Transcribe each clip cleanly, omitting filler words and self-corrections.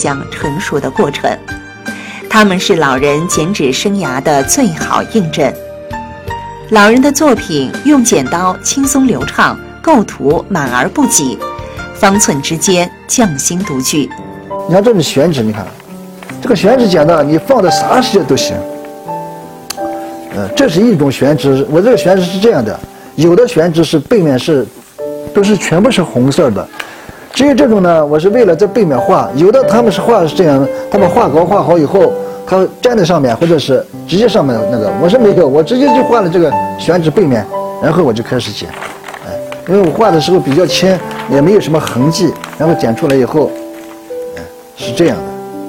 向成熟的过程。他们是老人剪纸生涯的最好印证。老人的作品用剪刀轻松流畅，构图满而不挤，方寸之间匠心独具。 你看这是宣纸，你看这个宣纸剪刀，你放在啥时间都行。这是一种宣纸，我这个宣纸是这样的，有的宣纸是背面都是全部是红色的，至于这种呢，我是为了在背面画，有的他们是画是这样，他们画稿画好以后，他粘在上面，或者是直接上面那个，我是没有，我直接就画了这个宣纸背面，然后我就开始剪，因为我画的时候比较轻，也没有什么痕迹，然后剪出来以后，是这样的。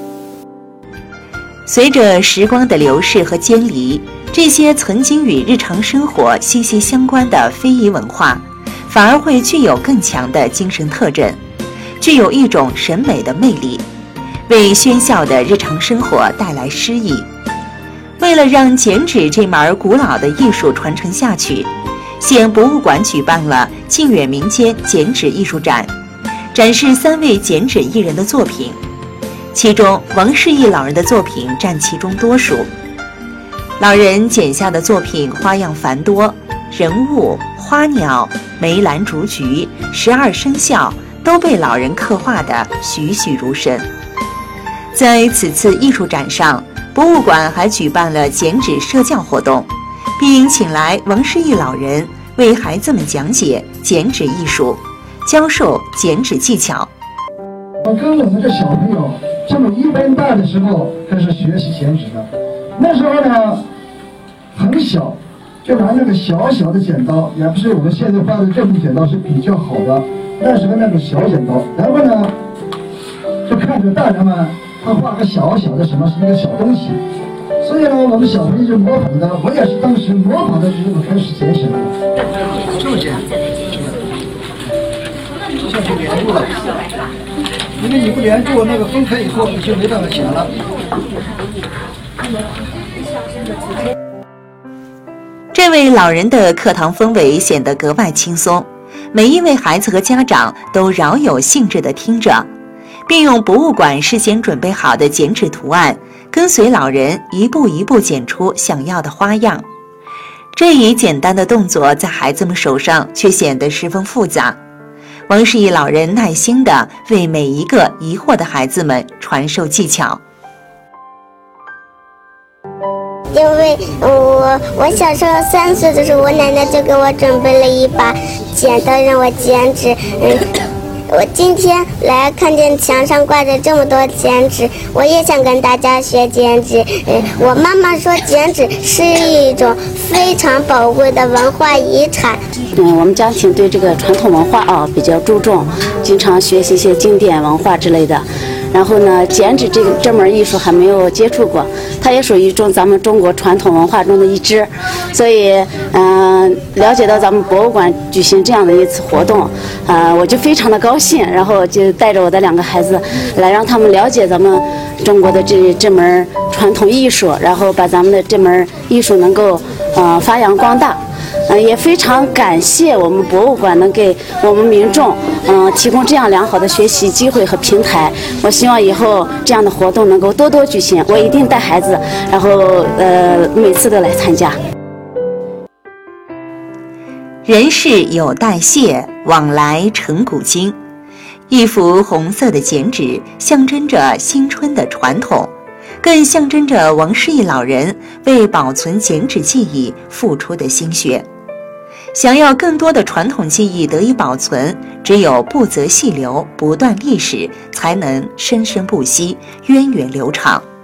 随着时光的流逝和监离，这些曾经与日常生活息息相关的非遗文化，反而会具有更强的精神特征，具有一种审美的魅力，为喧嚣的日常生活带来诗意。为了让剪纸这门古老的艺术传承下去，县博物馆举办了靖远民间剪纸艺术展，展示3位剪纸艺人的作品，其中王世义老人的作品占其中多数。老人剪下的作品花样繁多，人物、花鸟、梅兰竹菊、12生肖都被老人刻画得栩栩如生。在此次艺术展上，博物馆还举办了剪纸社教活动，并请来王世义老人为孩子们讲解剪纸艺术，教授剪纸技巧。 我跟我们的小朋友这么1般大的时候开始学习剪纸的，那时候呢很小，就拿那个小小的剪刀，也不是我们现在画的这种剪刀是比较好的，那时候那种小剪刀，然后呢就看着大人们他画个小小的什么是那个小东西，所以呢我们小朋友就模仿的，我也是当时模仿的时候开始剪纸的，就剪，这就连住了，因为你不连住，那个分开以后你就没办法剪了。 这位老人的课堂氛围显得格外轻松，每一位孩子和家长都饶有兴致地听着，并用博物馆事先准备好的剪纸图案，跟随老人一步一步剪出想要的花样。这一简单的动作在孩子们手上却显得十分复杂。王世义老人耐心地为每一个疑惑的孩子们传授技巧。 因为我小时候3岁的时候，我奶奶就给我准备了一把剪刀让我剪纸。我今天来看见墙上挂着这么多剪纸，我也想跟大家学剪纸。我妈妈说剪纸是一种非常宝贵的文化遗产。 我们家庭对这个传统文化比较注重，经常学习一些经典文化之类的。然后呢，剪纸这门艺术还没有接触过，它也属于咱们中国传统文化中的一支，所以了解到咱们博物馆举行这样的一次活动，我就非常的高兴，然后就带着我的2个孩子来让他们了解咱们中国的这门传统艺术，然后把咱们的这门艺术能够发扬光大。也非常感谢我们博物馆能给我们民众提供这样良好的学习机会和平台。我希望以后这样的活动能够多多举行，我一定带孩子，然后每次都来参加。 人世有代谢，往来成古今。一幅红色的剪纸象征着新春的传统，更象征着王世义老人为保存剪纸技艺付出的心血。想要更多的传统技艺得以保存，只有不择细流，不断历史，才能生生不息，源远流长。